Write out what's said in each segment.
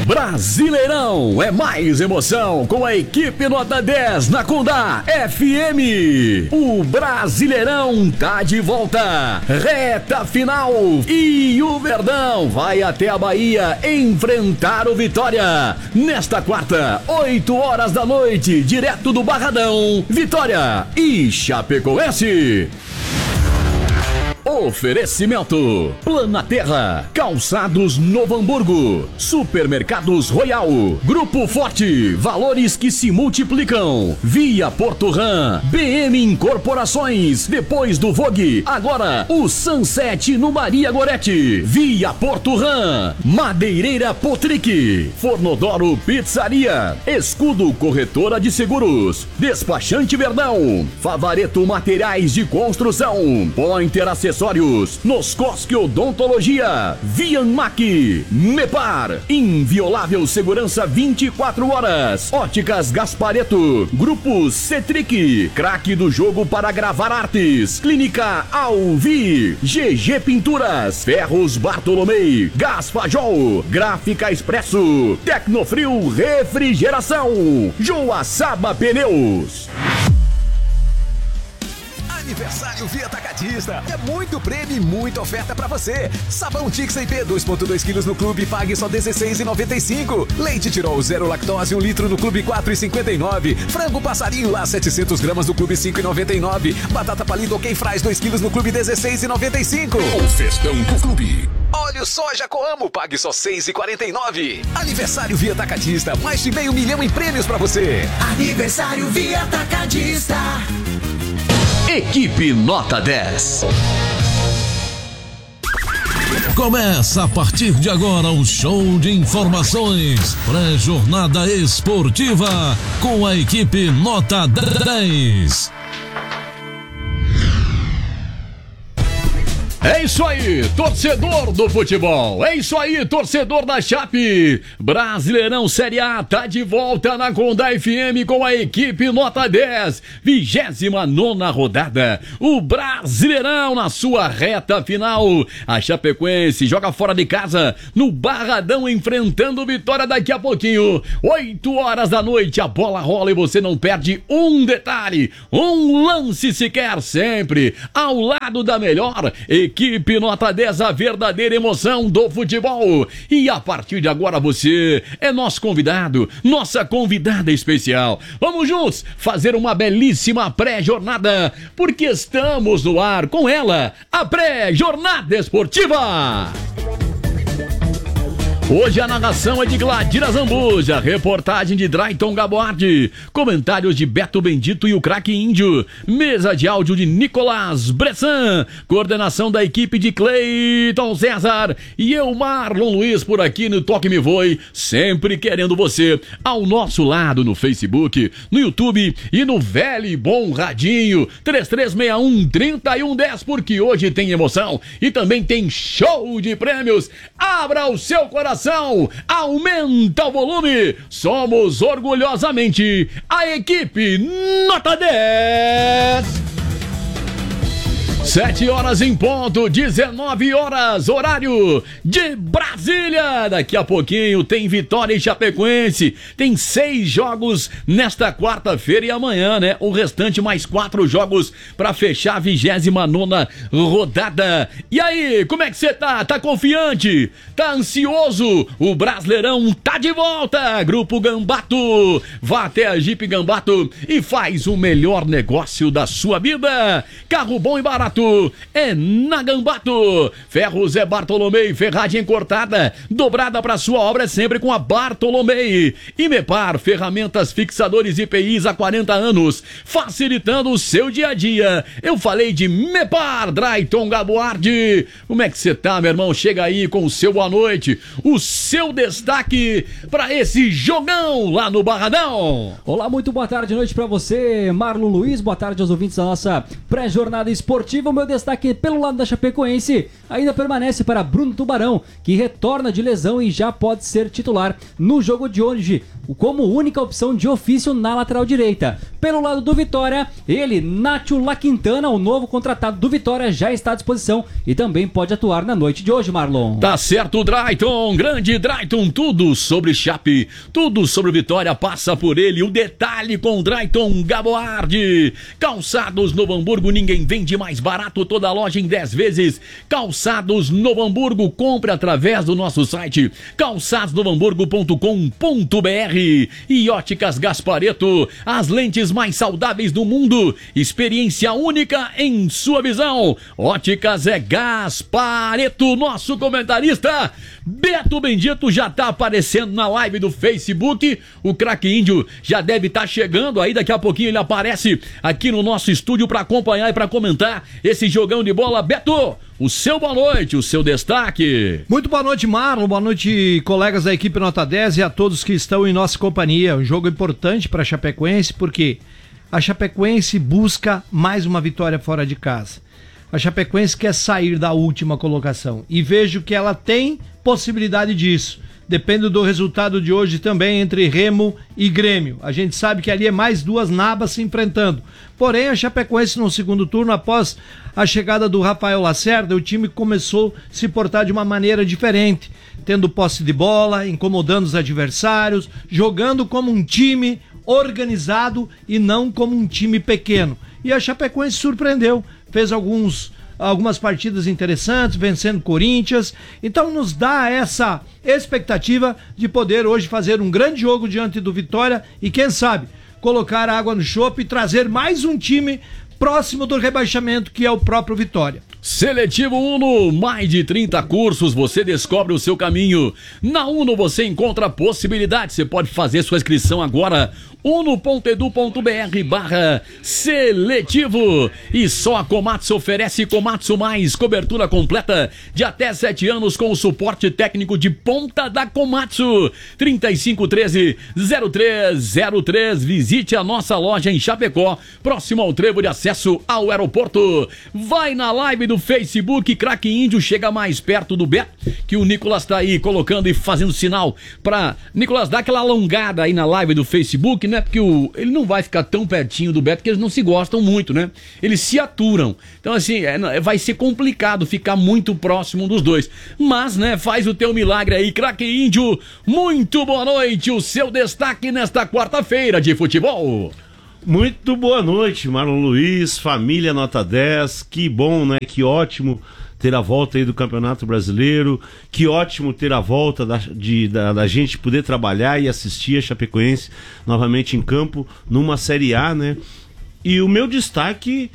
Brasileirão é mais emoção com a equipe nota 10 na Condá FM. O Brasileirão tá de volta. Reta final e o Verdão vai até a Bahia enfrentar o Vitória. Nesta quarta, 8 horas da noite, direto do Barradão, Vitória e Chapecoense. Oferecimento: Planaterra, Calçados Novo Hamburgo, Supermercados Royal, Grupo Forte, valores que se multiplicam, Via Porto-Ram, BM Incorporações, depois do Vogue, agora o Sunset no Maria Goretti, Via Porto-Ram, Madeireira Potric, Fornodoro Pizzaria, Escudo Corretora de Seguros, Despachante Verdão, Favareto Materiais de Construção, Pointer Acessórios, Noscosque Odontologia, Vianmac, Mepar, Inviolável Segurança 24 horas, Óticas Gaspareto, Grupo Cetric, craque do jogo para gravar artes, Clínica Alvi, GG Pinturas, Ferros Bartolomei, Gás Fajol, Gráfica Expresso, Tecnofrio Refrigeração, Joaçaba Pneus. Aniversário Via Atacadista. É muito prêmio e muita oferta pra você. Sabão Tix IP 2,2 kg no Clube, pague só R$16,95. Leite Tirol 0 lactose 1 litro no Clube, R$4,59. Frango Passarinho lá 700 gramas no Clube, R$5,99. Batata Palito OK Fries 2 kg no Clube, R$16,95. O festão do Clube. Óleo soja Coamo, pague só R$6,49. Aniversário Via Atacadista, mais de $500 mil em prêmios pra você. Aniversário Via Atacadista. Equipe nota 10. Começa a partir de agora o show de informações pré-jornada esportiva com a equipe nota 10. É isso aí, torcedor do futebol. É isso aí, torcedor da Chape. Brasileirão Série A tá de volta na Condá FM com a equipe nota 10. 29ª rodada. O Brasileirão na sua reta final. A Chapecoense joga fora de casa no Barradão enfrentando o Vitória daqui a pouquinho. 8 horas da noite, a bola rola e você não perde um detalhe, um lance sequer, sempre ao lado da melhor equipe nota 10, a verdadeira emoção do futebol. E a partir de agora você é nosso convidado, nossa convidada especial. Vamos juntos fazer uma belíssima pré-jornada, porque estamos no ar com ela, a pré-jornada esportiva. Hoje a narração é de Gladira Zambuja, reportagem de Drayton Gaboardi, comentários de Beto Bendito e o craque índio, mesa de áudio de Nicolás Bressan, coordenação da equipe de Cleiton César e eu, Marlon Luiz, por aqui no Toque Me Voe, sempre querendo você ao nosso lado no Facebook, no YouTube e no velho e bom radinho 3361-3110, porque hoje tem emoção e também tem show de prêmios. Abra o seu coração, aumenta o volume. Somos orgulhosamente a equipe nota 10. 7 horas em ponto, 19 horas, horário de Brasília. Daqui a pouquinho tem Vitória e Chapecoense. Tem 6 jogos nesta quarta-feira e amanhã, né? O restante mais 4 jogos para fechar a 29ª rodada. E aí, como é que você tá? Tá confiante? Tá ansioso? O Brasileirão tá de volta. Grupo Gambato. Vá até a Jeep Gambato e faz o melhor negócio da sua vida. Carro bom e barato é na Gambato. Ferros é Bartolomei, ferragem cortada, dobrada para sua obra é sempre com a Bartolomei. E Mepar, ferramentas fixadores IPIs há 40 anos, facilitando o seu dia a dia. Eu falei de Mepar, Drayton Gaboardi. Como é que você tá, meu irmão? Chega aí com o seu boa noite, o seu destaque para esse jogão lá no Barradão. Olá, muito boa tarde, noite para você, Marlon Luiz. Boa tarde aos ouvintes da nossa pré-jornada esportiva. Esportiva, o meu destaque pelo lado da Chapecoense ainda permanece para Bruno Tubarão, que retorna de lesão e já pode ser titular no jogo de hoje, como única opção de ofício na lateral direita. Pelo lado do Vitória, ele, Nátio Laquintana, o novo contratado do Vitória, já está à disposição e também pode atuar na noite de hoje, Marlon. Tá certo, Drayton, grande Drayton, tudo sobre Chape, tudo sobre Vitória passa por ele. O detalhe com Drayton Gaboardi. Calçados Novo Hamburgo, ninguém vende mais barato, toda loja em 10 vezes. Calçados Novo Hamburgo, compre através do nosso site calçadosnovohamburgo.com.br. E Óticas Gaspareto, as lentes mais saudáveis do mundo, experiência única em sua visão. Óticas é Gaspareto. Nosso comentarista Beto Bendito já tá aparecendo na live do Facebook. O craque índio já deve estar chegando aí, daqui a pouquinho ele aparece aqui no nosso estúdio para acompanhar e para comentar esse jogão de bola. Beto, o seu boa noite, o seu destaque. Muito boa noite, Marlon, boa noite, colegas da equipe Nota 10 e a todos que estão em nossa companhia. Um jogo importante para a Chapecoense, porque a Chapecoense busca mais uma vitória fora de casa. A Chapecoense quer sair da última colocação e vejo que ela tem possibilidade disso. Depende do resultado de hoje também entre Remo e Grêmio. A gente sabe que ali é mais duas nabas se enfrentando. Porém, a Chapecoense no segundo turno, após a chegada do Rafael Lacerda, o time começou a se portar de uma maneira diferente, tendo posse de bola, incomodando os adversários, jogando como um time organizado e não como um time pequeno. E a Chapecoense surpreendeu, fez algumas partidas interessantes, vencendo Corinthians, então nos dá essa expectativa de poder hoje fazer um grande jogo diante do Vitória e quem sabe colocar água no chope e trazer mais um time próximo do rebaixamento, que é o próprio Vitória. Seletivo Uno, mais de 30 cursos, você descobre o seu caminho. Na Uno você encontra possibilidades, você pode fazer sua inscrição agora, uno.edu.br/seletivo. E só a Komatsu oferece Komatsu Mais, cobertura completa de até 7 anos com o suporte técnico de ponta da Komatsu. 3513-0303, visite a nossa loja em Chapecó, próximo ao trevo de acesso ao aeroporto. Vai na live do Facebook, craque índio, chega mais perto do Beto, que o Nicolas tá aí colocando e fazendo sinal pra Nicolas dar aquela alongada aí na live do Facebook, né? Porque ele não vai ficar tão pertinho do Beto, porque eles não se gostam muito, né? Eles se aturam. Então, assim, vai ser complicado ficar muito próximo dos dois. Mas, né, faz o teu milagre aí, craque índio. Muito boa noite, o seu destaque nesta quarta-feira de futebol. Muito boa noite, Marlon Luiz, família Nota 10, que bom, né? Que ótimo ter a volta aí do Campeonato Brasileiro, que ótimo ter a volta da gente poder trabalhar e assistir a Chapecoense novamente em campo, numa Série A, né? E o meu destaque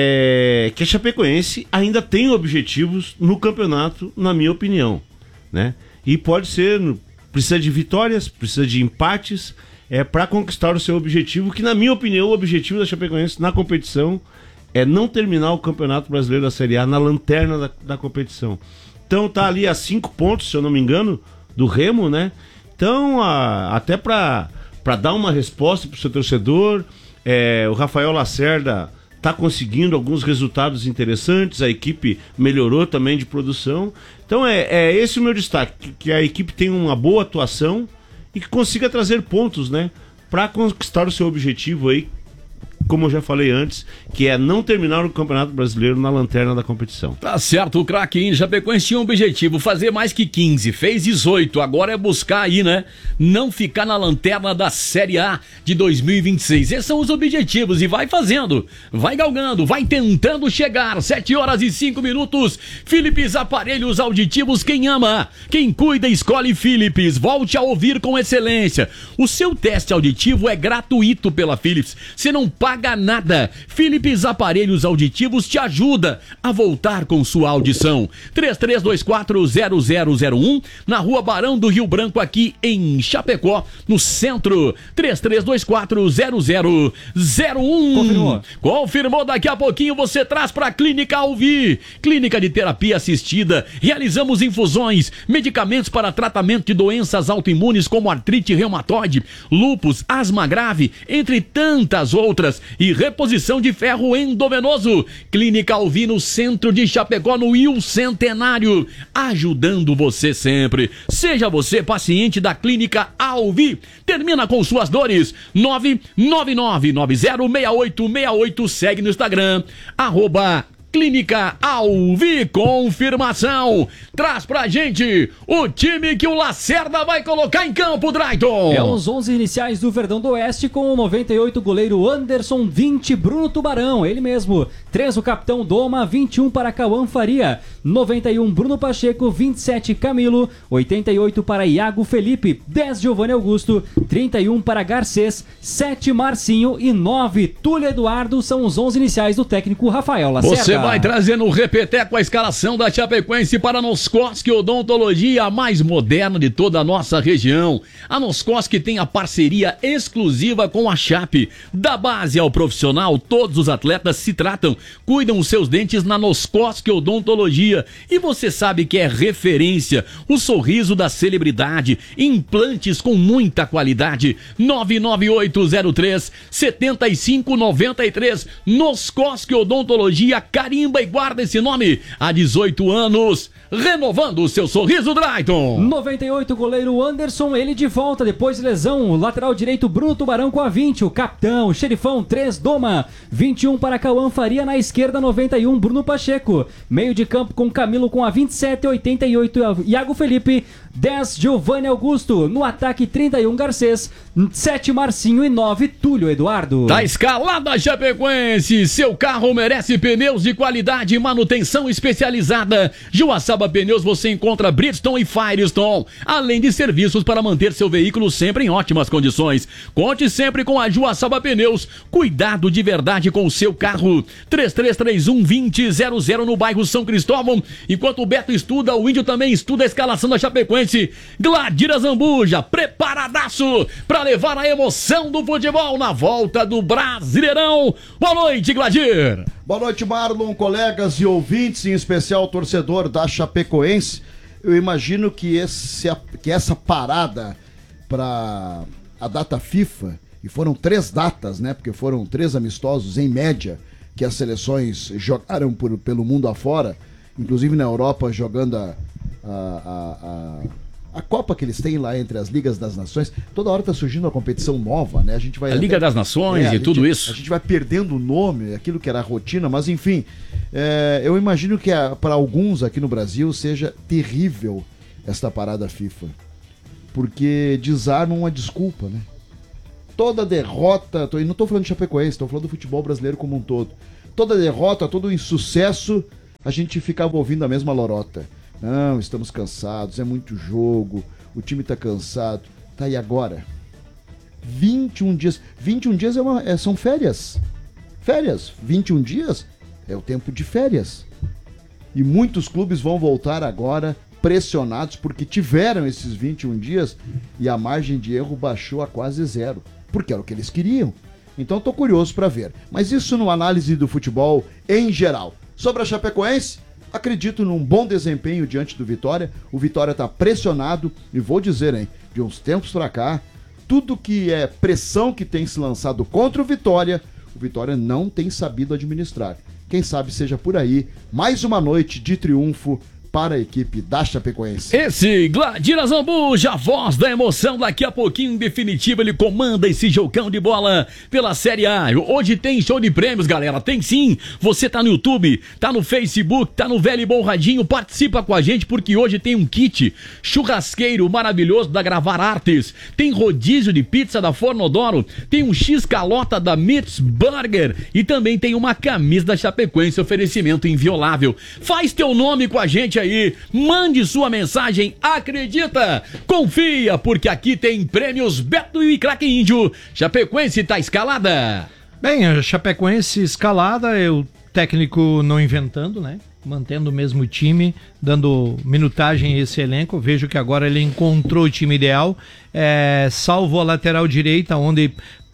é que a Chapecoense ainda tem objetivos no campeonato, na minha opinião, né? E pode ser, precisa de vitórias, precisa de empates, para conquistar o seu objetivo, que na minha opinião o objetivo da Chapecoense na competição é não terminar o Campeonato Brasileiro da Série A na lanterna da competição. Então tá ali a 5 pontos, se eu não me engano, do Remo, né? Então, até para dar uma resposta pro seu torcedor, o Rafael Lacerda tá conseguindo alguns resultados interessantes, a equipe melhorou também de produção. Então é esse o meu destaque, que a equipe tem uma boa atuação e que consiga trazer pontos, né, para conquistar o seu objetivo aí, como eu já falei antes, que é não terminar o Campeonato Brasileiro na lanterna da competição. Tá certo, o craque índio Chapecoense tinha um objetivo, fazer mais que 15, fez 18, agora é buscar aí, né, não ficar na lanterna da Série A de 2026. Esses são os objetivos e vai fazendo, vai galgando, vai tentando chegar. 7h05. Philips Aparelhos Auditivos, quem ama, quem cuida, escolhe Philips. Volte a ouvir com excelência. O seu teste auditivo é gratuito pela Philips, você não paga nada. Philips Aparelhos Auditivos te ajuda a voltar com sua audição. 33240001, na Rua Barão do Rio Branco, aqui em Chapecó, no centro. 33240001. Confirmou, daqui a pouquinho você traz para a Clínica Alvi, clínica de terapia assistida. Realizamos infusões, medicamentos para tratamento de doenças autoimunes como artrite reumatoide, lúpus, asma grave, entre tantas outras. cirurgias e reposição de ferro endovenoso. Clínica Alvi no centro de Chapecó, no Rio Centenário, ajudando você sempre. Seja você paciente da Clínica Alvi. Termina com suas dores. 999906868. Segue no Instagram, @Clínica Alvi Confirmação. Traz pra gente o time que o Lacerda vai colocar em campo, Drayton. É os 11 iniciais do Verdão do Oeste, com o 98 goleiro Anderson, 20 Bruno Tubarão, ele mesmo. 3 o capitão Doma, 21 para Cauã Faria, 91 Bruno Pacheco, 27 Camilo, 88 para Iago Felipe, 10 Giovanni Augusto, 31 para Garcês, 7 Marcinho e 9 Túlio Eduardo. São os 11 iniciais do técnico Rafael Lacerda. Você vai trazendo o repeteco a escalação da Chapecoense para a Noscoski Odontologia, a mais moderna de toda a nossa região. A Noscoski tem a parceria exclusiva com a Chape. Da base ao profissional, todos os atletas se tratam, cuidam os seus dentes na Noscoski Odontologia. E você sabe que é referência, o sorriso da celebridade, implantes com muita qualidade. 99803-7593, Noscoski Odontologia, carimba e guarda esse nome há 18 anos, renovando o seu sorriso, Drayton. 98 goleiro Anderson, ele de volta depois de lesão. O lateral direito Bruno Tubarão com a 20, o capitão, o xerifão 3 Doma, 21 para Cauã Faria, na esquerda 91 Bruno Pacheco, meio de campo com Camilo com a 27, 88 Iago Felipe, 10 Giovanni Augusto, no ataque 31 Garcês, 7 Marcinho e 9 Túlio Eduardo. Tá escalada a Chapecoense, seu carro merece pneus de qualidade e manutenção especializada. Joaçaba Pneus você encontra Bridgestone e Firestone, além de serviços para manter seu veículo sempre em ótimas condições. Conte sempre com a Joaçaba Pneus, cuidado de verdade com o seu carro. 3331-2000 no bairro São Cristóvão. Enquanto o Beto estuda, o Índio também estuda a escalação da Chapecoense. Gladira Zambuja, preparadaço para levar a emoção do futebol na volta do Brasileirão. Boa noite, Gladir. Boa noite, Marlon, colegas e ouvintes, em especial torcedor da Chapecoense. Eu imagino que essa parada para a data FIFA, e foram 3 datas, né? Porque foram 3 amistosos em média que as seleções jogaram pelo mundo afora, inclusive na Europa jogando a Copa que eles têm lá entre as Ligas das Nações. Toda hora tá surgindo uma competição nova, né? A gente vai Liga das Nações e tudo isso. A gente vai perdendo o nome, aquilo que era a rotina, mas enfim, eu imagino que para alguns aqui no Brasil seja terrível esta parada FIFA, porque desarmam uma desculpa, né? Toda derrota, e não estou falando de Chapecoense, estou falando do futebol brasileiro como um todo. Toda derrota, todo insucesso, a gente ficava ouvindo a mesma lorota. Não, estamos cansados, é muito jogo, o time está cansado. Tá, e agora? 21 dias. 21 dias são férias. Férias. 21 dias é o tempo de férias. E muitos clubes vão voltar agora pressionados porque tiveram esses 21 dias e a margem de erro baixou a quase 0. Porque era o que eles queriam. Então estou curioso para ver. Mas isso no análise do futebol em geral. Sobre a Chapecoense, acredito num bom desempenho diante do Vitória. O Vitória está pressionado e vou dizer, hein, de uns tempos para cá, tudo que é pressão que tem se lançado contra o Vitória não tem sabido administrar. Quem sabe seja por aí mais uma noite de triunfo para a equipe da Chapecoense. Esse Gladira Zambuja, a voz da emoção, daqui a pouquinho, em definitivo, ele comanda esse jogão de bola pela Série A. Hoje tem show de prêmios, galera, tem sim. Você tá no YouTube, tá no Facebook, tá no Velho e Bom Radinho, participa com a gente, porque hoje tem um kit churrasqueiro maravilhoso da Gravar Artes, tem rodízio de pizza da Fornodoro, tem um X-calota da Meats Burger e também tem uma camisa da Chapecoense, oferecimento inviolável. Faz teu nome com a gente aí, mande sua mensagem, acredita, confia, porque aqui tem prêmios Beto e Craque Índio. Chapecoense tá escalada. Bem, a Chapecoense escalada, o técnico não inventando, né? Mantendo o mesmo time, dando minutagem a esse elenco. Vejo que agora ele encontrou o time ideal, salvo a lateral direita, onde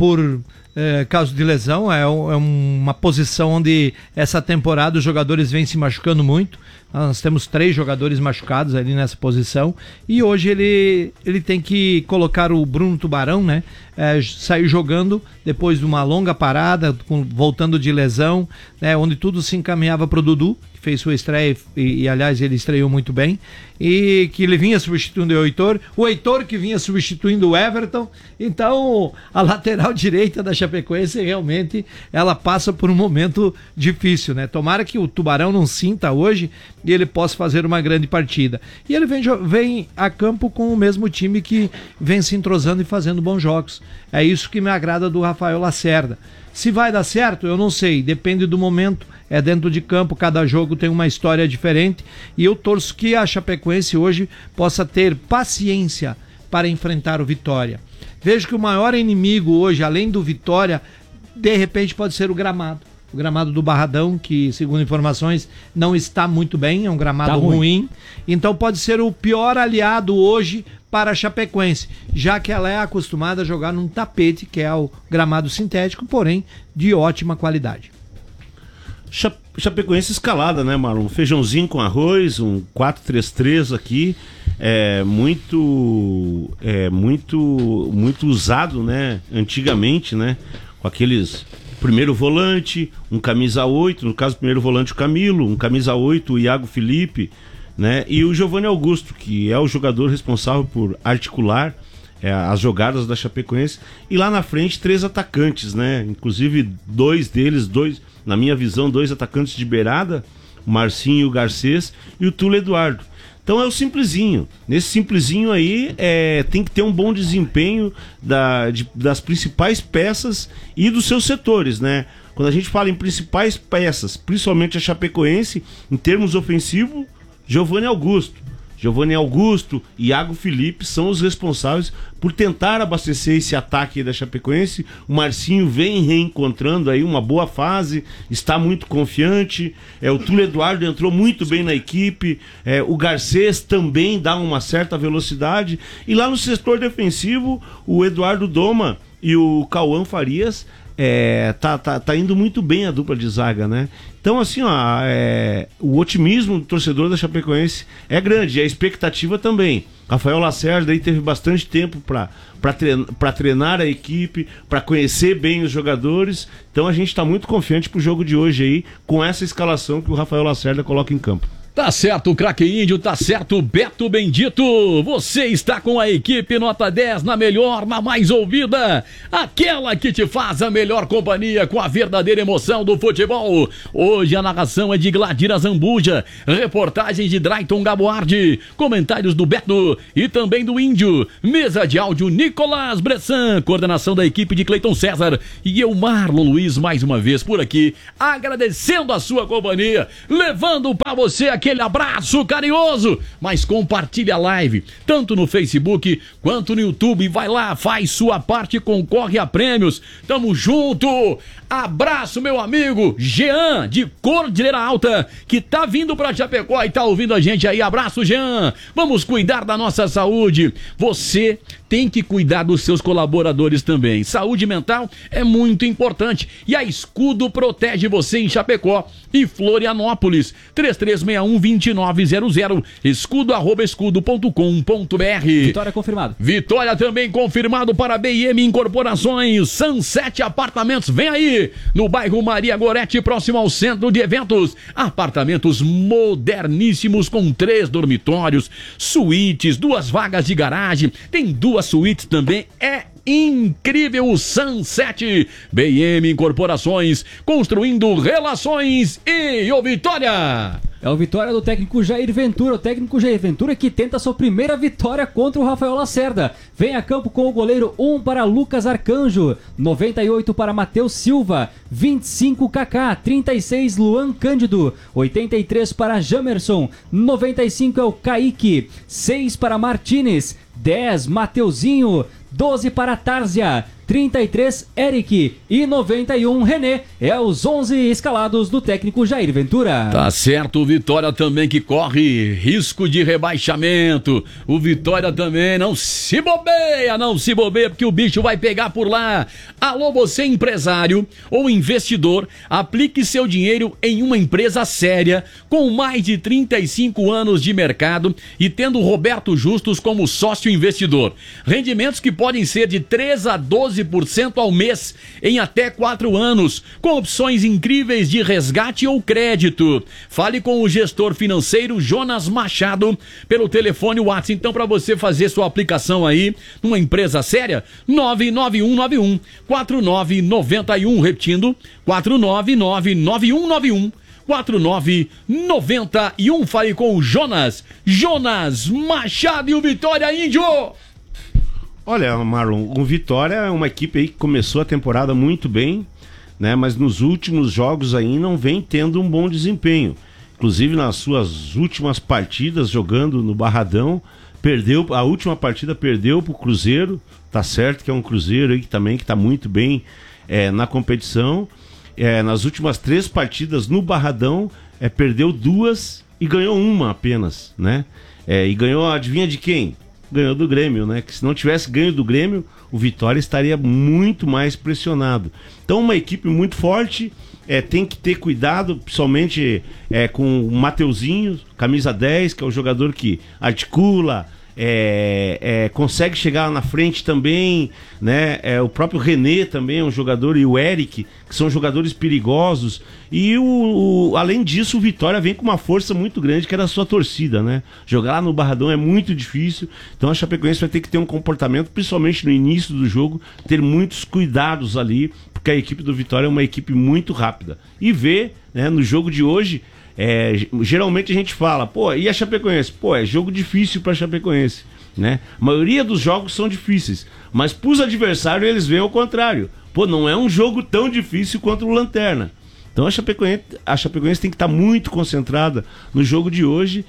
por caso de lesão. É uma posição onde essa temporada os jogadores vêm se machucando muito. Nós temos 3 jogadores machucados ali nessa posição, e hoje ele tem que colocar o Bruno Tubarão, né? Sair jogando depois de uma longa parada, voltando de lesão, né? Onde tudo se encaminhava para o Dudu, que fez sua estreia e aliás ele estreou muito bem, e que ele vinha substituindo o Heitor que vinha substituindo o Everton. Então a lateral direita da Chapecoense realmente ela passa por um momento difícil, né? Tomara que o Tubarão não sinta hoje e ele possa fazer uma grande partida. E ele vem a campo com o mesmo time que vem se entrosando e fazendo bons jogos. É isso que me agrada do Rafael Lacerda. Se vai dar certo, eu não sei, depende do momento, é dentro de campo, cada jogo tem uma história diferente, e eu torço que a Chapecoense hoje possa ter paciência para enfrentar o Vitória. Vejo que o maior inimigo hoje, além do Vitória, de repente pode ser o gramado. O gramado do Barradão, que segundo informações não está muito bem, é um gramado ruim. Então pode ser o pior aliado hoje para a Chapecoense, já que ela é acostumada a jogar num tapete, que é o gramado sintético, porém de ótima qualidade. Chapecoense escalada, né, Marlon? Feijãozinho com arroz, um 4-3-3 aqui, muito usado, né, antigamente, né, com aqueles primeiro volante, um camisa 8, no caso primeiro volante o Camilo, um camisa 8 o Iago Felipe, né, e o Giovanni Augusto, que é o jogador responsável por articular as jogadas da Chapecoense, e lá na frente 3 atacantes, né, inclusive dois, na minha visão, 2 atacantes de beirada, o Marcinho e o Garcês, e o Túlio Eduardo. Então é o simplesinho. Nesse simplesinho aí tem que ter um bom desempenho das principais peças e dos seus setores, né? Quando a gente fala em principais peças, principalmente a Chapecoense, em termos ofensivos, Giovanni Augusto e Iago Felipe são os responsáveis por tentar abastecer esse ataque da Chapecoense. O Marcinho vem reencontrando aí uma boa fase, está muito confiante. O Túlio Eduardo entrou muito bem na equipe. O Garcês também dá uma certa velocidade. E lá no setor defensivo, o Eduardo Doma e o Cauã Farias tá indo muito bem a dupla de zaga, né? Então, assim, o otimismo do torcedor da Chapecoense é grande, e a expectativa também. Rafael Lacerda aí teve bastante tempo para treinar a equipe, para conhecer bem os jogadores. Então a gente está muito confiante pro jogo de hoje aí, com essa escalação que o Rafael Lacerda coloca em campo. Tá certo, craque Índio, tá certo, Beto Bendito. Você está com a equipe Nota 10 na melhor, na mais ouvida, aquela que te faz a melhor companhia com a verdadeira emoção do futebol. Hoje a narração é de Gladira Zambuja, reportagens de Drayton Gaboardi, comentários do Beto e também do Índio, mesa de áudio Nicolas Bressan, coordenação da equipe de Cleiton César e eu, Marlon Luiz, mais uma vez por aqui, agradecendo a sua companhia, levando para você aquele abraço carinhoso, mas compartilha a live, tanto no Facebook quanto no YouTube, vai lá, faz sua parte, concorre a prêmios, tamo junto, abraço meu amigo Jean, de Cordilheira Alta, que tá vindo pra Chapecó e tá ouvindo a gente aí, abraço Jean, vamos cuidar da nossa saúde, você tem que cuidar dos seus colaboradores também, saúde mental é muito importante, e a Escudo protege você em Chapecó e Florianópolis, 3361-2900, escudo@escudo.com.br. Vitória confirmado. Vitória também confirmado para BM Incorporações, Sunset Apartamentos, vem aí, no bairro Maria Gorete, próximo ao centro de eventos, apartamentos moderníssimos com 3 dormitórios, suítes, 2 vagas de garagem, tem 2 suítes também, incrível o Sunset, BM Incorporações, construindo relações e o Vitória! É o Vitória do técnico Jair Ventura, o técnico Jair Ventura que tenta sua primeira vitória contra o Rafael Lacerda. Vem a campo com o goleiro 1 para Lucas Arcanjo, 98 para Matheus Silva, 25 Kaká, 36 Luan Cândido, 83 para Jamerson, 95 é o Kaique, 6 para Martínez, 10 Mateuzinho, 12 para Tárzia, 33 Eric e 91 René. É os 11 escalados do técnico Jair Ventura. Tá certo, o Vitória também que corre risco de rebaixamento. O Vitória também não se bobeia, porque o bicho vai pegar por lá. Alô, você empresário ou investidor, aplique seu dinheiro em uma empresa séria, com mais de 35 anos de mercado e tendo Roberto Justus como sócio investidor. Rendimentos que podem ser de 3 a 12% ao mês em até 4 anos, com opções incríveis de resgate ou crédito. Fale com o gestor financeiro Jonas Machado pelo telefone WhatsApp. Então, para você fazer sua aplicação aí numa empresa séria, 99191 4991, repetindo, 4999191 4991. Fale com o Jonas Machado e o Vitória Índio. Olha, Marlon, o Vitória é uma equipe aí que começou a temporada muito bem, né? Mas nos últimos jogos aí não vem tendo um bom desempenho. Inclusive nas suas últimas partidas jogando no Barradão, a última partida perdeu pro Cruzeiro, tá certo que é um Cruzeiro aí que também que tá muito bem na competição. Nas últimas 3 partidas no Barradão, perdeu 2 e ganhou 1 apenas, né? E ganhou, adivinha de quem? Ganhou do Grêmio, né? Que se não tivesse ganho do Grêmio, o Vitória estaria muito mais pressionado. Então, uma equipe muito forte, tem que ter cuidado, principalmente com o Mateuzinho, camisa 10, que é o jogador que articula, consegue chegar na frente também, né? O próprio René também é um jogador, e o Eric, que são jogadores perigosos. E além disso, o Vitória vem com uma força muito grande, que era a sua torcida, né? Jogar lá no Barradão é muito difícil, então a Chapecoense vai ter que ter um comportamento, principalmente no início do jogo, ter muitos cuidados ali, porque a equipe do Vitória é uma equipe muito rápida. E ver, né, no jogo de hoje, geralmente a gente fala, e a Chapecoense? É jogo difícil pra Chapecoense, né? A maioria dos jogos são difíceis, mas pros adversários eles veem ao contrário. Não é um jogo tão difícil quanto o Lanterna. Então a Chapecoense tem que estar muito concentrada no jogo de hoje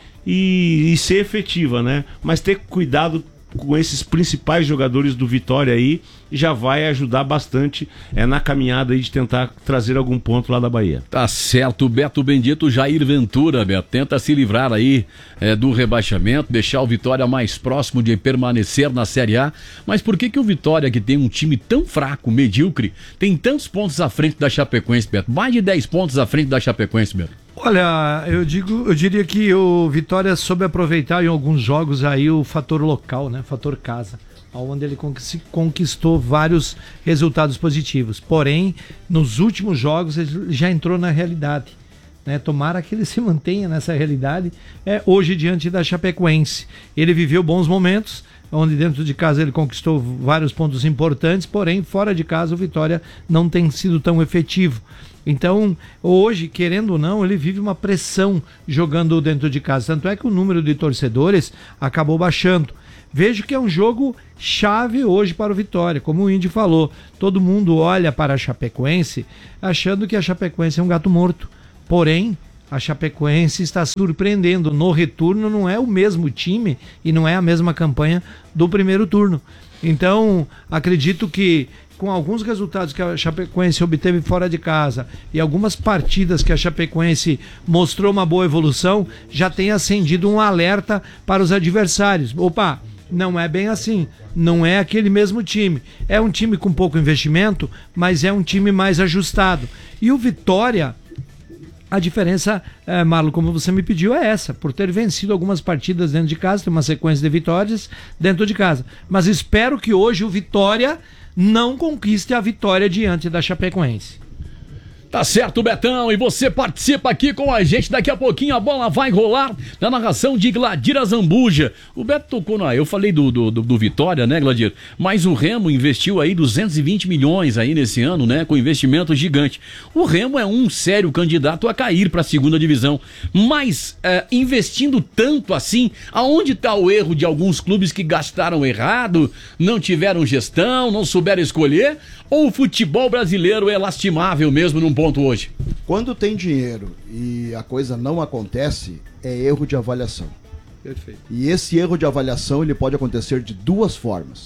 e ser efetiva, né? Mas ter cuidado com esses principais jogadores do Vitória aí, já vai ajudar bastante na caminhada aí de tentar trazer algum ponto lá da Bahia. Tá certo, Beto Bendito. Jair Ventura, Beto, tenta se livrar aí do rebaixamento, deixar o Vitória mais próximo de permanecer na Série A. Mas por que o Vitória, que tem um time tão fraco, medíocre, tem tantos pontos à frente da Chapecoense, Beto? Mais de 10 pontos à frente da Chapecoense, Beto. Olha, eu diria que o Vitória soube aproveitar em alguns jogos aí o fator local, né? Fator casa, onde ele conquistou vários resultados positivos. Porém, nos últimos jogos ele já entrou na realidade, né? Tomara que ele se mantenha nessa realidade hoje diante da Chapecoense. Ele viveu bons momentos, onde dentro de casa ele conquistou vários pontos importantes, porém fora de casa o Vitória não tem sido tão efetivo. Então, hoje, querendo ou não, ele vive uma pressão jogando dentro de casa. Tanto é que o número de torcedores acabou baixando. Vejo que é um jogo chave hoje para o Vitória. Como o Indy falou, todo mundo olha para a Chapecoense achando que a Chapecoense é um gato morto. Porém, a Chapecoense está surpreendendo. No retorno não é o mesmo time e não é a mesma campanha do primeiro turno. Então, acredito que com alguns resultados que a Chapecoense obteve fora de casa e algumas partidas que a Chapecoense mostrou uma boa evolução, já tem acendido um alerta para os adversários. Opa, não é bem assim, não é aquele mesmo time. É um time com pouco investimento, mas é um time mais ajustado. E o Vitória, a diferença, Marlon, como você me pediu, é essa, por ter vencido algumas partidas dentro de casa, tem uma sequência de vitórias dentro de casa. Mas espero que hoje o Vitória não conquiste a vitória diante da Chapecoense. Tá certo, Betão, e você participa aqui com a gente. Daqui a pouquinho a bola vai rolar na narração de Gladira Zambuja. O Beto tocou eu falei do Vitória, né, Gladir? Mas o Remo investiu aí 220 milhões aí nesse ano, né, com investimento gigante. O Remo é um sério candidato a cair para a segunda divisão, mas investindo tanto assim, aonde está o erro de alguns clubes que gastaram errado, não tiveram gestão, não souberam escolher, ou o futebol brasileiro é lastimável mesmo num ponto hoje? Quando tem dinheiro e a coisa não acontece, é erro de avaliação. Perfeito. E esse erro de avaliação ele pode acontecer de duas formas.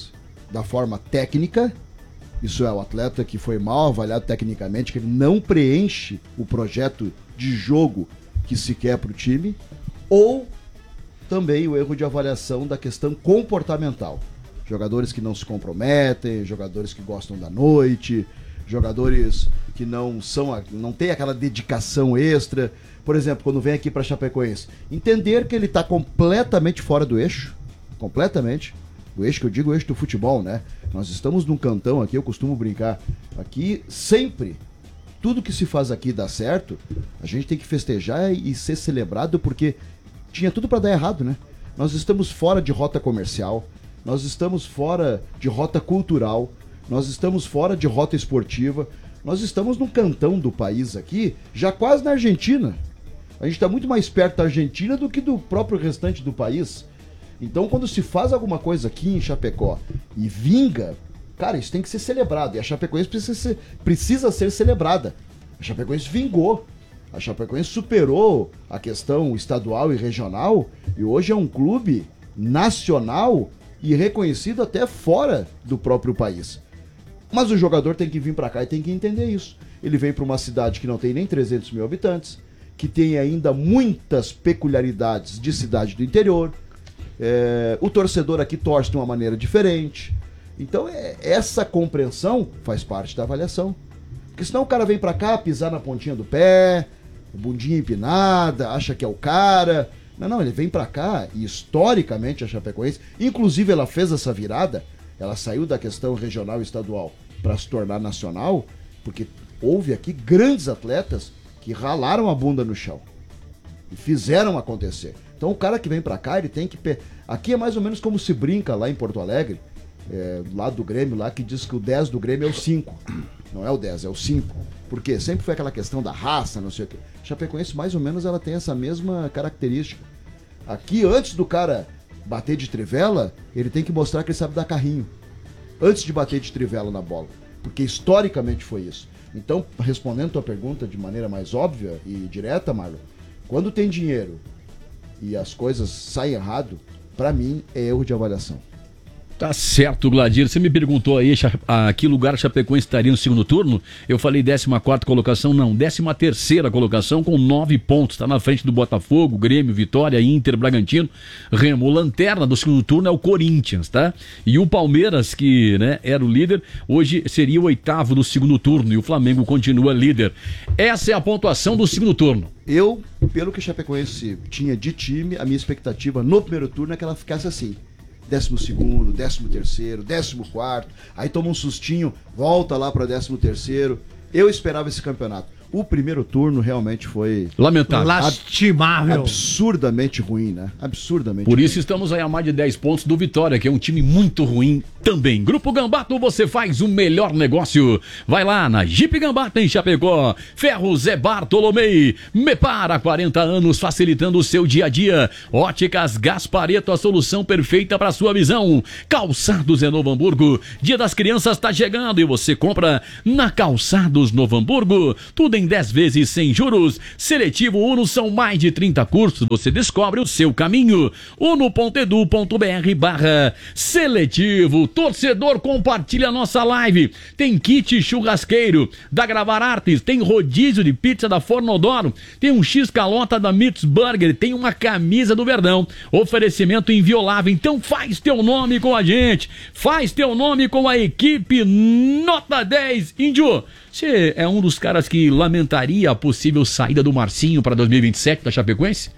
da forma técnica, isso é, o atleta que foi mal avaliado tecnicamente, que ele não preenche o projeto de jogo que se quer para o time, ou também o erro de avaliação da questão comportamental. Jogadores que não se comprometem, jogadores que gostam da noite, jogadores que não têm aquela dedicação extra. Por exemplo, quando vem aqui para Chapecoense, entender que ele está completamente fora do eixo, completamente. O eixo que eu digo, o eixo do futebol, né? Nós estamos num cantão aqui, eu costumo brincar. Aqui, sempre, tudo que se faz aqui dá certo, a gente tem que festejar e ser celebrado, porque tinha tudo para dar errado, né? Nós estamos fora de rota comercial, nós estamos fora de rota cultural, nós estamos fora de rota esportiva, nós estamos num cantão do país aqui, já quase na Argentina. A gente está muito mais perto da Argentina do que do próprio restante do país. Então, quando se faz alguma coisa aqui em Chapecó e vinga, cara, isso tem que ser celebrado. E a Chapecoense precisa ser celebrada. A Chapecoense vingou. A Chapecoense superou a questão estadual e regional e hoje é um clube nacional e reconhecido até fora do próprio país. Mas o jogador tem que vir para cá e tem que entender isso. Ele vem para uma cidade que não tem nem 300 mil habitantes, que tem ainda muitas peculiaridades de cidade do interior. O torcedor aqui torce de uma maneira diferente. Então essa compreensão faz parte da avaliação. Porque senão o cara vem pra cá, pisar na pontinha do pé, bundinha empinada, acha que é o cara. Não, ele vem pra cá e historicamente a Chapecoense, inclusive ela fez essa virada, ela saiu da questão regional e estadual para se tornar nacional, porque houve aqui grandes atletas que ralaram a bunda no chão e fizeram acontecer. Então o cara que vem pra cá, ele tem que... Aqui é mais ou menos como se brinca lá em Porto Alegre, lá do Grêmio, lá que diz que o 10 do Grêmio é o 5. Não é o 10, é o 5. Porque sempre foi aquela questão da raça, não sei o quê. Chapecoense, mais ou menos, ela tem essa mesma característica. Aqui, antes do cara bater de trivela, ele tem que mostrar que ele sabe dar carrinho. Antes de bater de trivela na bola. Porque historicamente foi isso. Então, respondendo a tua pergunta de maneira mais óbvia e direta, Marlon, quando tem dinheiro e as coisas saem errado, pra mim é erro de avaliação. Tá certo, Gladir. Você me perguntou aí a que lugar a Chapecoense estaria no segundo turno. Eu falei 14ª colocação, não, 13ª colocação com 9 pontos. Está na frente do Botafogo, Grêmio, Vitória, Inter, Bragantino, Remo. O lanterna do segundo turno é o Corinthians, tá? E o Palmeiras, que era o líder, hoje seria o 8º do segundo turno e o Flamengo continua líder. Essa é a pontuação do segundo turno. Eu, pelo que a Chapecoense tinha de time, a minha expectativa no primeiro turno é que ela ficasse assim. 12º, 13º, 14º, aí toma um sustinho, volta lá para 13º. Eu esperava esse campeonato. O primeiro turno realmente foi... lamentável. Lastimável. Absurdamente ruim, né? Absurdamente Por ruim. isso estamos aí a mais de 10 pontos do Vitória, que é um time muito ruim também. Grupo Gambato, você faz o melhor negócio. Vai lá na Jeep Gambato em Chapecó. Ferros Zé Bartolomei. Mepar há 40 anos, facilitando o seu dia a dia. Óticas Gaspareto, a solução perfeita para sua visão. Calçados é Novo Hamburgo. Dia das Crianças está chegando e você compra na Calçados Novo Hamburgo. Tudo em 10 vezes sem juros. Seletivo Uno, são mais de 30 cursos. Você descobre o seu caminho. uno.edu.br/seletivo. Torcedor, compartilha a nossa live. Tem kit churrasqueiro da Gravar Artes. Tem rodízio de pizza da Fornodoro. Tem um X-Calota da Mitz Burger. Tem uma camisa do Verdão. Oferecimento inviolável. Então faz teu nome com a gente. Faz teu nome com a equipe Nota 10. Índio, você é um dos caras que lamentaria a possível saída do Marcinho para 2027 da Chapecoense?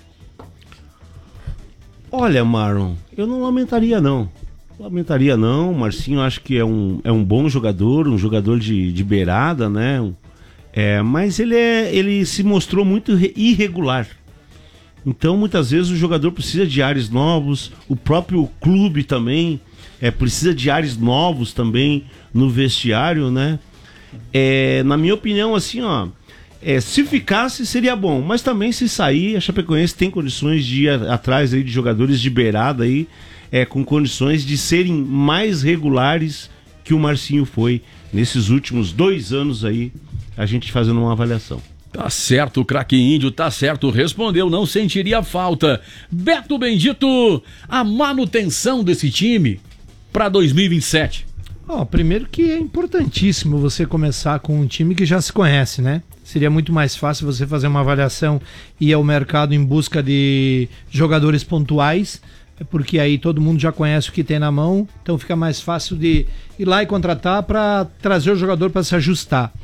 Olha, Marlon, eu não lamentaria não. O Marcinho acho que é um bom jogador, um jogador de beirada, né? Mas ele se mostrou muito irregular. Então muitas vezes o jogador precisa de ares novos, o próprio clube também precisa de ares novos também no vestiário, né? Na minha opinião, assim, se ficasse seria bom, mas também se sair, a Chapecoense tem condições de ir atrás aí de jogadores de beirada aí, com condições de serem mais regulares que o Marcinho foi nesses últimos 2 anos aí, a gente fazendo uma avaliação. Tá certo, o craque Índio, tá certo, respondeu, não sentiria falta. Beto Bendito, a manutenção desse time para 2027? Primeiro que é importantíssimo você começar com um time que já se conhece, né? Seria muito mais fácil você fazer uma avaliação e ir ao mercado em busca de jogadores pontuais, porque aí todo mundo já conhece o que tem na mão, então fica mais fácil de ir lá e contratar para trazer o jogador para se ajustar.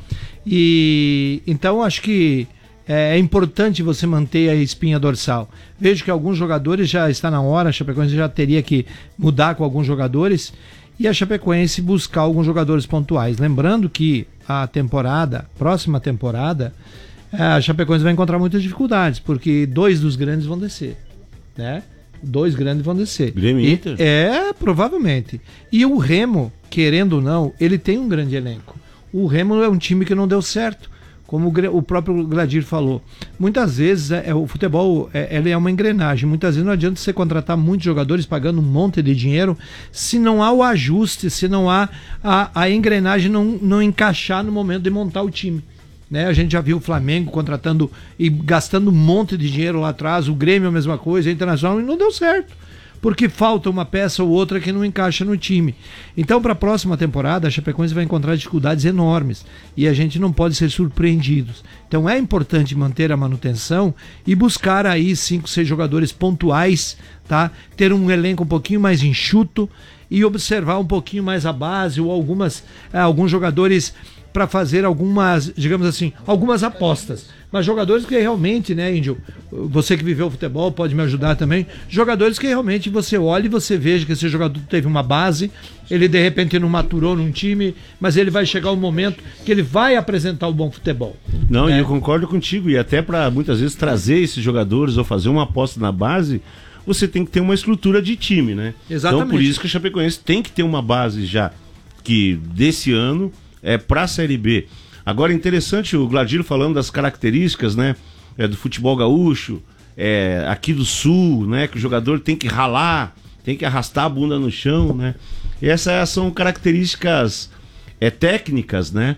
E então acho que é importante você manter a espinha dorsal. Vejo que alguns jogadores já está na hora, a Chapecoense já teria que mudar com alguns jogadores e a Chapecoense buscar alguns jogadores pontuais. Lembrando que a próxima temporada, a Chapecoense vai encontrar muitas dificuldades, porque 2 dos grandes vão descer, né? 2 grandes vão descer. Grêmio e Inter? Provavelmente. E o Remo, querendo ou não, ele tem um grande elenco. O Remo é um time que não deu certo, como o próprio Gladir falou. Muitas vezes o futebol ele é uma engrenagem. Muitas vezes não adianta você contratar muitos jogadores pagando um monte de dinheiro se não há o ajuste, se não há a engrenagem não encaixar no momento de montar o time. Né? A gente já viu o Flamengo contratando e gastando um monte de dinheiro lá atrás, o Grêmio a mesma coisa, a Internacional, e não deu certo. Porque falta uma peça ou outra que não encaixa no time. Então, para a próxima temporada, a Chapecoense vai encontrar dificuldades enormes e a gente não pode ser surpreendidos. Então, é importante manter a manutenção e buscar aí 5, 6 jogadores pontuais, tá? Ter um elenco um pouquinho mais enxuto e observar um pouquinho mais a base ou alguns jogadores para fazer algumas, digamos assim, algumas apostas. Mas jogadores que realmente, né, Índio, você que viveu o futebol pode me ajudar também, jogadores que realmente você olha e você veja que esse jogador teve uma base, ele de repente não maturou num time, mas ele vai chegar um momento que ele vai apresentar um bom futebol. Não, e eu concordo contigo, e até para muitas vezes trazer esses jogadores ou fazer uma aposta na base, você tem que ter uma estrutura de time, né? Exatamente. Então por isso que a Chapecoense tem que ter uma base já, que desse ano para a Série B. Agora, interessante o Gladilo falando das características, né, do futebol gaúcho, aqui do Sul, né, que o jogador tem que ralar, tem que arrastar a bunda no chão, né. E essas são características técnicas, né,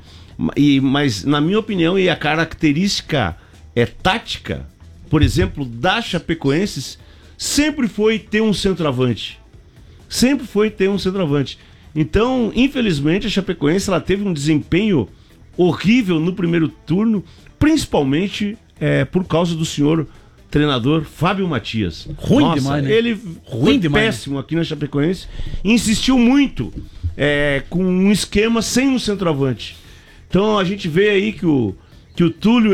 mas na minha opinião, e a característica tática, por exemplo, da Chapecoense, sempre foi ter um centroavante. Sempre foi ter um centroavante. Então, infelizmente, a Chapecoense ela teve um desempenho horrível no primeiro turno, principalmente por causa do senhor treinador Fábio Matias. Ruim demais, né? Ele foi péssimo aqui na Chapecoense, insistiu muito com um esquema sem um centroavante. Então a gente vê aí que o Túlio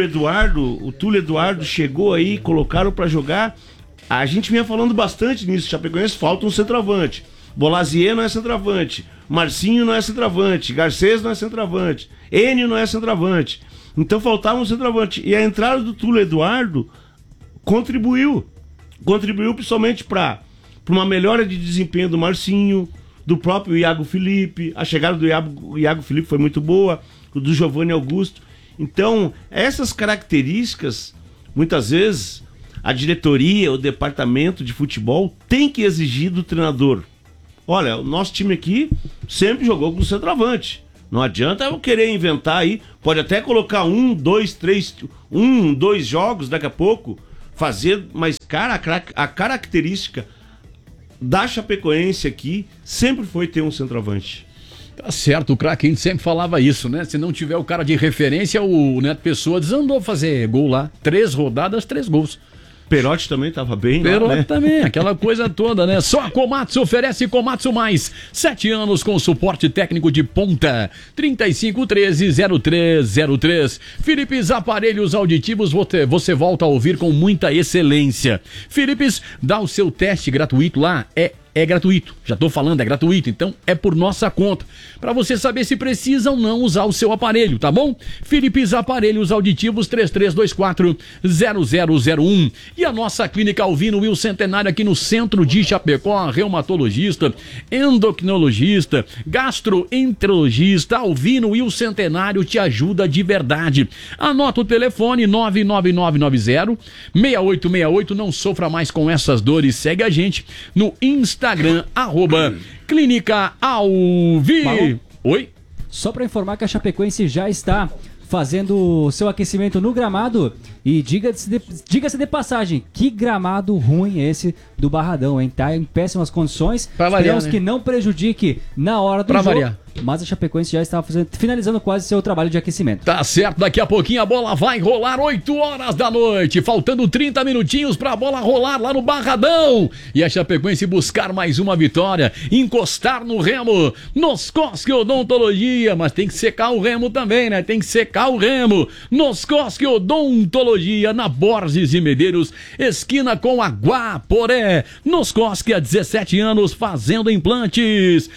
Eduardo chegou aí, colocaram para jogar. A gente vinha falando bastante nisso, Chapecoense falta um centroavante. Bolazier não é centroavante, Marcinho não é centroavante, Garcês não é centroavante, Enio não é centroavante. Então faltava um centroavante. E a entrada do Túlio Eduardo contribuiu principalmente para uma melhora de desempenho do Marcinho, do próprio Iago Felipe. A chegada do Iago Felipe foi muito boa, do Giovanni Augusto. Então, essas características, muitas vezes, a diretoria, o departamento de futebol tem que exigir do treinador. Olha, o nosso time aqui sempre jogou com centroavante. Não adianta eu querer inventar aí. Pode até colocar 1, 2 jogos daqui a pouco, fazer, mas cara, a característica da Chapecoense aqui sempre foi ter um centroavante. Tá certo, o craque, a gente sempre falava isso, né? Se não tiver o cara de referência, o Neto Pessoa desandou fazer gol lá. 3 rodadas, 3 gols. Perotti também estava bem, Perotti, né? também, aquela coisa toda, né? Só a Komatsu oferece Komatsu Mais. 7 anos com suporte técnico de ponta. 3513-0303. Philips Aparelhos Auditivos, você volta a ouvir com muita excelência. Philips, dá o seu teste gratuito lá, é gratuito. Já tô falando, é gratuito, então é por nossa conta. Para você saber se precisa ou não usar o seu aparelho, tá bom? Philips Aparelhos Auditivos 3324-0001. E a nossa clínica Alvino Will Centenário aqui no centro de Chapecó, reumatologista, endocrinologista, gastroenterologista, Alvino Will Centenário te ajuda de verdade. Anota o telefone 99990-6868. Não sofra mais com essas dores. Segue a gente no Instagram, @Clínica Alvi. Oi? Só para informar que a Chapecoense já está fazendo seu aquecimento no gramado. E diga-se de passagem, que gramado ruim esse do Barradão, hein? Tá em péssimas condições. Esperamos que não prejudique na hora do jogo. Mas a Chapecoense já estava finalizando quase seu trabalho de aquecimento. Tá certo, daqui a pouquinho a bola vai rolar 8 horas da noite, faltando 30 minutinhos pra bola rolar lá no Barradão. E a Chapecoense buscar mais uma vitória, encostar no remo, Noscoski Odontologia, mas tem que secar o remo também, né? Tem que secar o remo. Noscoski Odontologia, na Borges e Medeiros, esquina com a Guaporé. Noscoski há 17 anos fazendo implantes.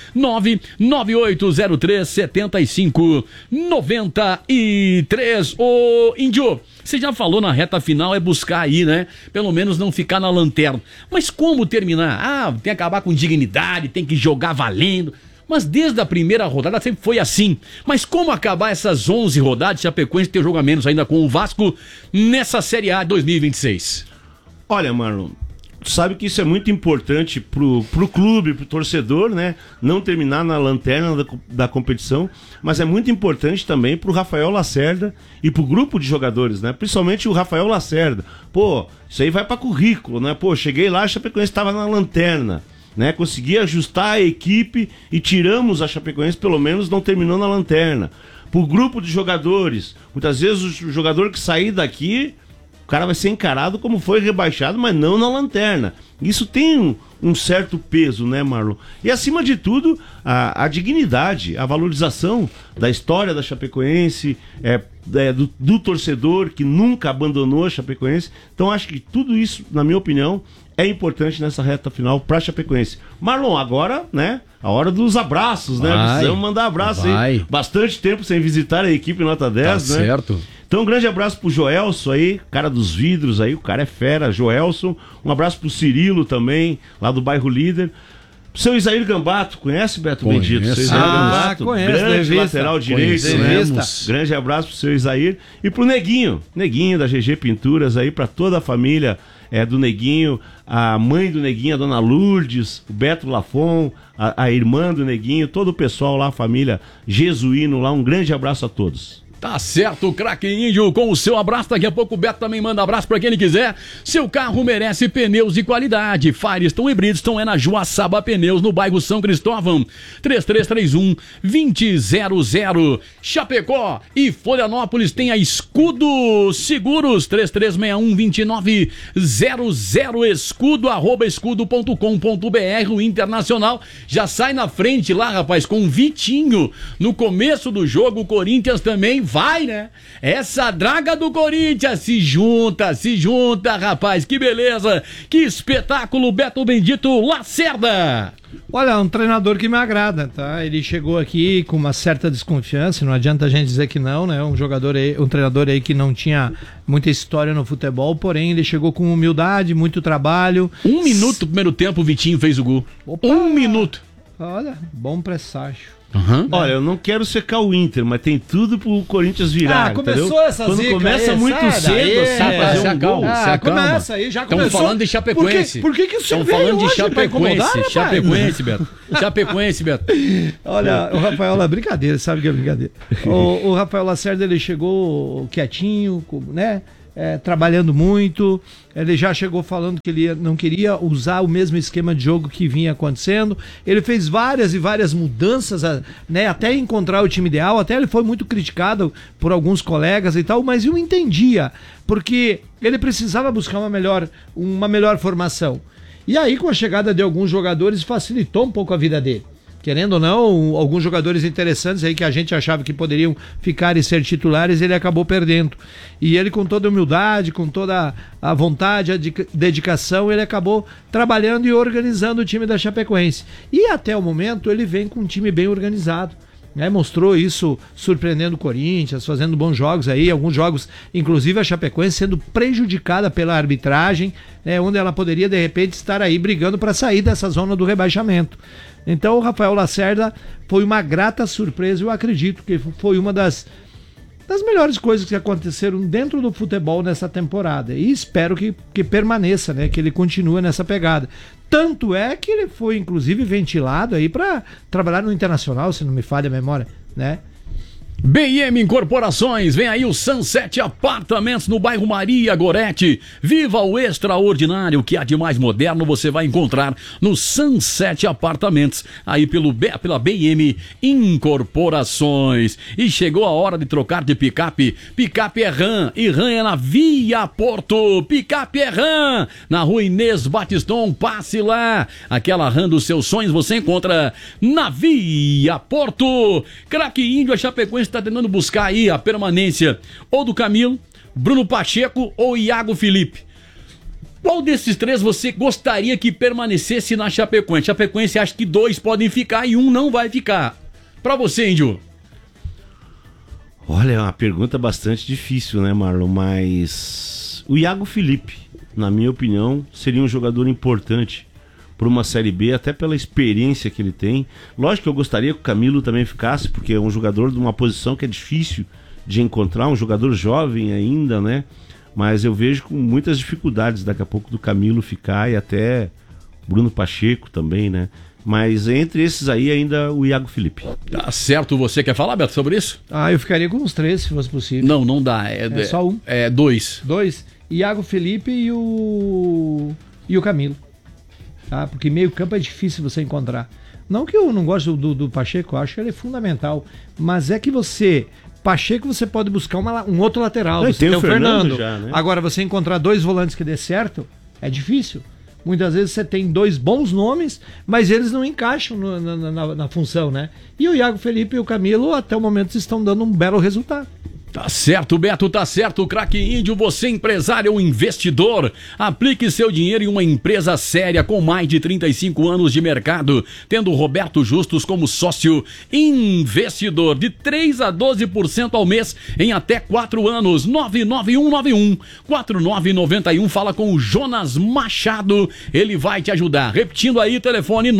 99803-7593. Ô, Índio, você já falou na reta final é buscar aí, né? Pelo menos não ficar na lanterna. Mas como terminar? Ah, tem que acabar com dignidade, tem que jogar valendo. Mas desde a primeira rodada sempre foi assim. Mas como acabar essas 11 rodadas, Chapecoense ter jogo a menos ainda com o Vasco nessa Série A 2026? Olha, Marlon, tu sabe que isso é muito importante pro clube, pro torcedor, né? Não terminar na lanterna da competição, mas é muito importante também pro Rafael Lacerda e pro grupo de jogadores, né? Principalmente o Rafael Lacerda. Pô, isso aí vai pra currículo, né? Pô, cheguei lá, a Chapecoense estava na lanterna, né? Consegui ajustar a equipe e tiramos a Chapecoense, pelo menos não terminou na lanterna. Pro grupo de jogadores, muitas vezes o jogador que sair daqui, o cara vai ser encarado como foi rebaixado, mas não na lanterna. Isso tem um certo peso, né, Marlon? E acima de tudo, a dignidade, a valorização da história da Chapecoense, do torcedor que nunca abandonou a Chapecoense. Então acho que tudo isso, na minha opinião, é importante nessa reta final para a Chapecoense. Marlon, agora, né, a hora dos abraços, né? Precisamos mandar abraço aí. Bastante tempo sem visitar a equipe Nota 10, tá, né? Certo. Então um grande abraço pro Joelson aí, cara dos vidros aí, o cara é fera, Joelson. Um abraço pro Cirilo também, lá do bairro Líder. Pro seu Isair Gambato, conhece, Beto Bendito? Seu Isair Gambato, grande lateral direito, né? Grande abraço pro seu Isair. E pro Neguinho da GG Pinturas aí, pra toda a família do Neguinho, a mãe do Neguinho, a dona Lourdes, o Beto Lafon, a irmã do Neguinho, todo o pessoal lá, a família Jesuíno lá, um grande abraço a todos. Tá certo, craque Índio, com o seu abraço. Daqui a pouco o Beto também manda abraço pra quem ele quiser. Seu carro merece pneus de qualidade. Firestone e Bridgestone é na Joaçaba Pneus, no bairro São Cristóvão. 3331-2000. Chapecó e Florianópolis tem a Escudo Seguros. 3361-2900. Escudo@escudo.com.br. O Internacional já sai na frente lá, rapaz, com o Vitinho. No começo do jogo, o Corinthians também vai, né? Essa draga do Corinthians se junta, rapaz, que beleza, que espetáculo, Beto Bendito Lacerda. Olha, um treinador que me agrada, tá? Ele chegou aqui com uma certa desconfiança, não adianta a gente dizer que não, né? Um treinador aí que não tinha muita história no futebol, porém ele chegou com humildade, muito trabalho. 1 minuto do primeiro tempo o Vitinho fez o gol. Opa! 1 minuto. Olha, bom presságio. Olha, eu não quero secar o Inter, mas tem tudo pro Corinthians virar. Começou entendeu? essa Quando zica começa aí, muito cedo, assim, fazer um gol. Começa aí, já começou. Estão falando de Chapecoense. Por que isso Estão falando de Chapecoense, Beto. Chapecoense, Beto. Olha, o Rafael, brincadeira, sabe que é brincadeira. O Rafael Lacerda, ele chegou quietinho, né? Trabalhando muito, ele já chegou falando que ele não queria usar o mesmo esquema de jogo que vinha acontecendo. Ele fez várias e várias mudanças, né, até encontrar o time ideal. Até ele foi muito criticado por alguns colegas e tal, mas eu entendia, porque ele precisava buscar uma melhor formação. E aí, com a chegada de alguns jogadores, facilitou um pouco a vida dele. Querendo ou não, alguns jogadores interessantes aí que a gente achava que poderiam ficar e ser titulares, ele acabou perdendo. E ele, com toda a humildade, com toda a vontade, a dedicação, ele acabou trabalhando e organizando o time da Chapecoense. E até o momento ele vem com um time bem organizado. Mostrou isso surpreendendo o Corinthians, fazendo bons jogos aí, alguns jogos, inclusive a Chapecoense sendo prejudicada pela arbitragem, onde ela poderia de repente estar aí brigando para sair dessa zona do rebaixamento. Então o Rafael Lacerda foi uma grata surpresa, eu acredito que foi uma das melhores coisas que aconteceram dentro do futebol nessa temporada, e espero que permaneça, né, que ele continue nessa pegada. Tanto é que ele foi inclusive ventilado aí para trabalhar no Internacional, se não me falha a memória, né? BM Incorporações, vem aí o Sunset Apartamentos no bairro Maria Gorete. Viva o extraordinário que há de mais moderno você vai encontrar no Sunset Apartamentos, aí pela BM Incorporações. E chegou a hora de trocar de picape. Picape é RAM e RAM é na Via Porto. Picape é RAM na Rua Inês Batiston, passe lá. Aquela RAM dos seus sonhos você encontra na Via Porto. Craque Índio, a Chapecoense está tentando buscar aí a permanência ou do Camilo, Bruno Pacheco ou Iago Felipe. Qual desses três você gostaria que permanecesse na Chapecoense? Chapecoense acha que 2 podem ficar e 1 não vai ficar. Pra você, Índio. Olha, é uma pergunta bastante difícil, né, Marlon? Mas o Iago Felipe, na minha opinião, seria um jogador importante para uma Série B, até pela experiência que ele tem. Lógico que eu gostaria que o Camilo também ficasse, porque é um jogador de uma posição que é difícil de encontrar, um jogador jovem ainda, né? Mas eu vejo com muitas dificuldades daqui a pouco do Camilo ficar e até Bruno Pacheco também, né? Mas entre esses aí ainda o Iago Felipe. Tá certo, você quer falar, Beto, sobre isso? Eu ficaria com os 3, se fosse possível. Não dá. É só um? 2. 2? Iago Felipe e o Camilo. Tá? Porque meio campo é difícil você encontrar. Não que eu não gosto do Pacheco, eu acho que ele é fundamental. Mas é que Pacheco você pode buscar um outro lateral. Você tem o Fernando já, né? Agora, você encontrar 2 volantes que dê certo, é difícil. Muitas vezes você tem 2 bons nomes, mas eles não encaixam na função, né? E o Iago Felipe e o Camilo, até o momento, estão dando um belo resultado. Tá certo, Beto, tá certo, craque Índio, você empresário ou investidor, aplique seu dinheiro em uma empresa séria com mais de 35 anos de mercado, tendo Roberto Justus como sócio investidor de 3 a 12% ao mês em até 4 anos, 99191-4991, fala com o Jonas Machado, ele vai te ajudar, repetindo aí, telefone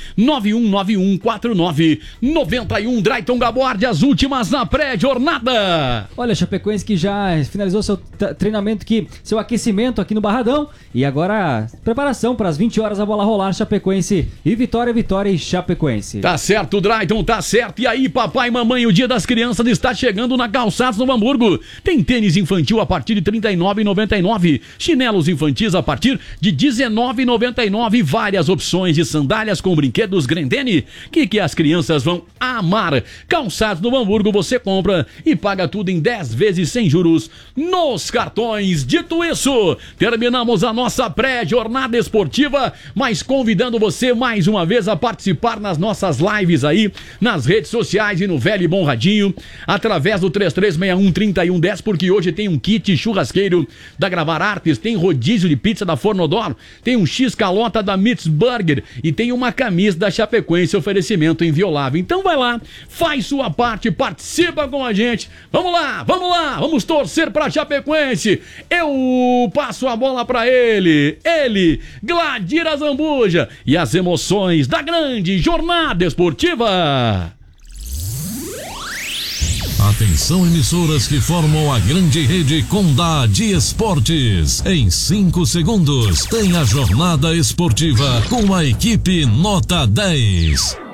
99191-4991, Drayton Gabordi, as últimas na pré-jornada. Olha, Chapecoense que já finalizou seu treinamento aqui, seu aquecimento aqui no Barradão. E agora, preparação para as 20 horas a bola rolar, Chapecoense e Vitória e Chapecoense. Tá certo, Drayton, tá certo. E aí, papai e mamãe, o Dia das Crianças está chegando na Calçados Novo Hamburgo. Tem tênis infantil a partir de R$ 39,99. Chinelos infantis a partir de R$ 19,99. Várias opções de sandálias com brinquedos Grendene, que as crianças vão amar. Calçados Novo Hamburgo, você compra e paga tudo em 10 vezes sem juros nos cartões. Dito isso, terminamos a nossa pré-jornada esportiva, mas convidando você mais uma vez a participar nas nossas lives aí, nas redes sociais e no velho e bom radinho, através do 3361-3110, porque hoje tem um kit churrasqueiro da Gravar Artes, tem rodízio de pizza da Fornodoro, tem um X-calota da Mitz Burger e tem uma camisa da Chapecoense, oferecimento inviolável. Então vai lá, faz sua parte, participa com a gente. Vamos lá, vamos torcer pra Chapecoense. Eu passo a bola pra ele, Gladira Zambuja, e as emoções da grande jornada esportiva. Atenção, emissoras que formam a grande rede Condá de Esportes. Em 5 segundos, tem a jornada esportiva com a equipe Nota 10.